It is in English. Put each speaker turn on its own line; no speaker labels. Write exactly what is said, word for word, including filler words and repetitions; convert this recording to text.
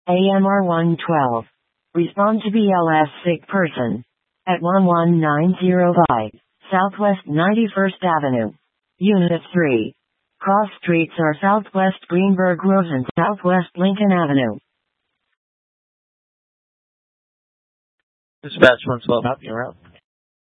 A M R one twelve. Respond to B L S sick person. At one one nine zero five, Southwest ninety-first Avenue. Unit three. Cross streets are Southwest Greenberg Road and Southwest Lincoln Avenue.
Dispatch one twelve, help you out.